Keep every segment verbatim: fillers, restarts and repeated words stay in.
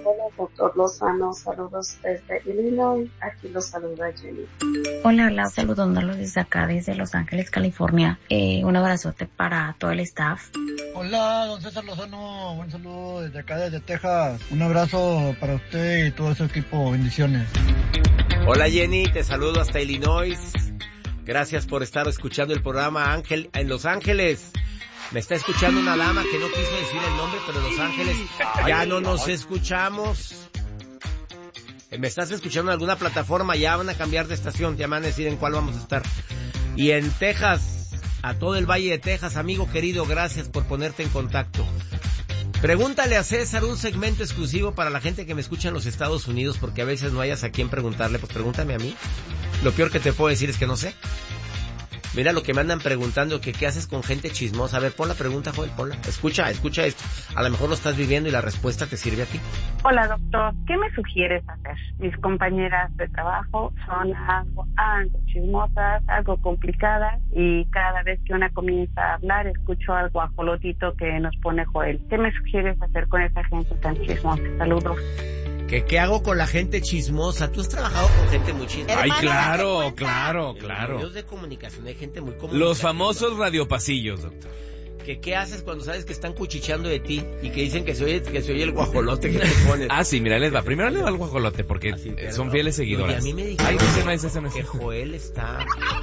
hola, doctor Lozano, saludos desde Illinois, aquí los saluda Jenny. Hola, hola, saludándolos desde acá, desde Los Ángeles, California. Eh, un abrazote para todo el staff. Hola, don César Lozano, un saludo desde acá, desde Texas. Un abrazo para usted y todo su equipo, bendiciones. Hola Jenny, te saludo hasta Illinois. Gracias por estar escuchando el programa Ángel en Los Ángeles. Me está escuchando una dama que no quiso decir el nombre, pero en Los Ángeles ya no nos escuchamos. Me estás escuchando en alguna plataforma, ya van a cambiar de estación, te van a decir en cuál vamos a estar. Y en Texas, a todo el Valle de Texas, amigo querido, gracias por ponerte en contacto. Pregúntale a César, un segmento exclusivo para la gente que me escucha en los Estados Unidos, porque a veces no hayas a quién preguntarle, pues pregúntame a mí. Lo peor que te puedo decir es que no sé. Mira lo que me andan preguntando, que qué haces con gente chismosa. A ver, pon la pregunta, Joel, ponla. Escucha, escucha esto. A lo mejor lo estás viviendo y la respuesta te sirve a ti. Hola, doctor. ¿Qué me sugieres hacer? Mis compañeras de trabajo son algo, algo chismosas, algo complicadas, y cada vez que una comienza a hablar escucho algo ajolotito que nos pone Joel. ¿Qué me sugieres hacer con esa gente tan chismosa? Saludos. ¿Qué, ¿Qué hago con la gente chismosa? ¿Tú has trabajado con gente muy chismosa? Ay, claro, claro, En claro. los medios de comunicación hay gente muy comunicativa. Los famosos radiopasillos, doctor. ¿Qué, ¿Qué haces cuando sabes que están cuchicheando de ti y que dicen que se oye, que se oye el guajolote que te pones? Ah, sí, mira, les va. Primero les va el guajolote porque Así, son no. fieles seguidoras. Y a mí me dijeron Ay, ese no es, ese no es. que Joel está...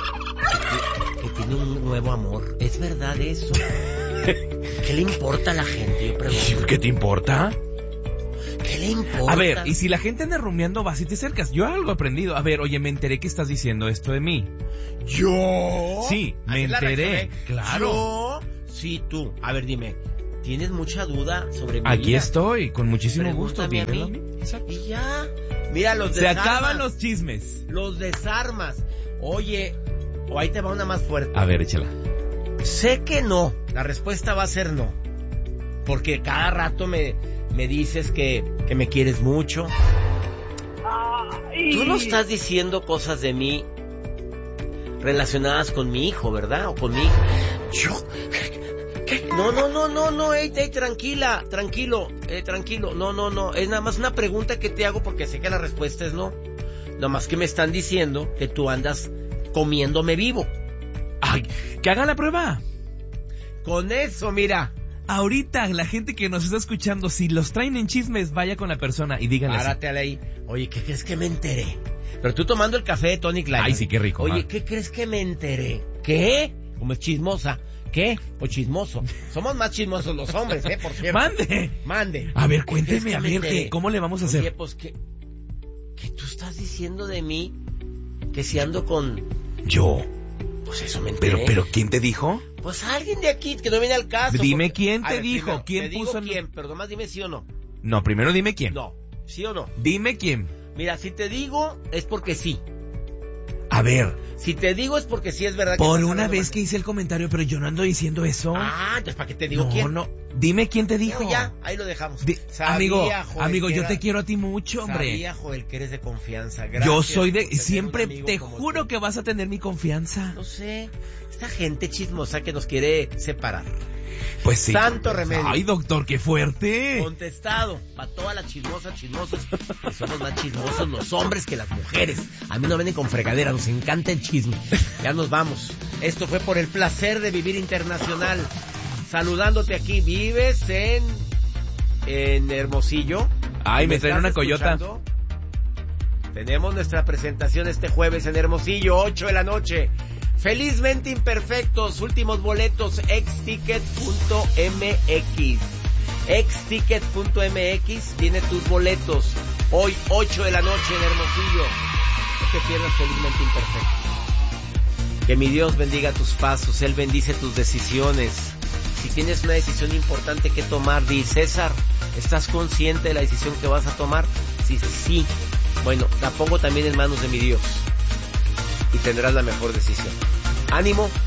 Que, que tiene un nuevo amor. ¿Es verdad eso? ¿Qué le importa a la gente? Yo pregunto. ¿Qué te importa? ¿Qué le importa? A ver, y si la gente anda rumiando, vas y te acercas. Yo algo he aprendido. A ver, oye, me enteré que estás diciendo esto de mí. ¿Yo? Sí, me Así la enteré. reaccioné. Claro. ¿Yo? Sí, tú. A ver, dime. ¿Tienes mucha duda sobre mi Aquí vida? estoy, con muchísimo gusto. Pregúntame a Dímelo a mí. mí. Exacto. Y ya. Mira, los Se desarmas. acaban los chismes. Los desarmas. Oye, o ahí te va una más fuerte. A ver, échala. Sé que no. La respuesta va a ser no. Porque cada rato me, me dices que, que me quieres mucho. Ay. Tú no estás diciendo cosas de mí relacionadas con mi hijo, ¿verdad? O con mi hija. Yo... ¿Qué? No, no, no, no, no, ey, ey, tranquila, tranquilo, eh, tranquilo. No, no, no. Es nada más una pregunta que te hago porque sé que la respuesta es no. Nada más que me están diciendo que tú andas comiéndome vivo. Ay, que hagan la prueba. Con eso, mira. Ahorita la gente que nos está escuchando, si los traen en chismes, vaya con la persona y díganle así. Párate ahí. Oye, ¿qué crees que me enteré? Pero tú tomando el café de Tonic Light. Ay, sí, qué rico. Oye, ¿no? ¿qué crees que me enteré? ¿Qué? Como es chismosa. ¿Qué? O chismoso. Somos más chismosos los hombres, ¿eh? Por cierto. Mande. Mande. A ver, ¿Qué crees cuénteme, que a me ver, enteré? ¿qué? ¿Cómo le vamos a hacer? Oye, pues, ¿qué, ¿qué tú estás diciendo de mí? Que si ando con... Yo. Pues eso me enteré. Pero, pero, ¿quién te dijo? Pues alguien de aquí que no viene al caso. Dime porque... quién te A ver, dijo, primero, quién te digo puso... quién, pero nomás dime sí o no. No, primero dime quién. No, sí o no. Dime quién. Mira, si te digo, es porque sí. A ver. Si te digo es porque sí es verdad que... Por estás una hablando vez mal. que hice el comentario, pero yo no ando diciendo eso. Ah, entonces ¿para qué te digo no, quién? no. Dime quién te dijo. Pero ya, ahí lo dejamos. Di- Sabía, amigo, Joel, amigo, que yo era- te quiero a ti mucho, hombre. Sabía, Joel, que eres de confianza. Gracias Yo soy por de... tener Siempre un amigo te como juro tú. que vas a tener mi confianza. No sé, esta gente chismosa que nos quiere separar. Pues sí. Santo remedio. Ay, doctor, qué fuerte. Contestado, para todas las chismosas, chismosos, que somos más chismosos los hombres que las mujeres. A mí no vienen con fregadera, nos encanta el chisme. Ya nos vamos. Esto fue por el placer de vivir internacional. Saludándote aquí, vives en en Hermosillo. Ay, me traen estás una coyota. escuchando? Tenemos nuestra presentación este jueves en Hermosillo, ocho de la noche. Felizmente imperfectos, últimos boletos, exticket punto m x. exticket punto m x tiene tus boletos. Hoy, ocho de la noche en Hermosillo. No te pierdas Felizmente imperfectos. Que mi Dios bendiga tus pasos, Él bendice tus decisiones. Si tienes una decisión importante que tomar, di, César, ¿estás consciente de la decisión que vas a tomar? Sí, sí. Bueno, la pongo también en manos de mi Dios y tendrás la mejor decisión. Ánimo,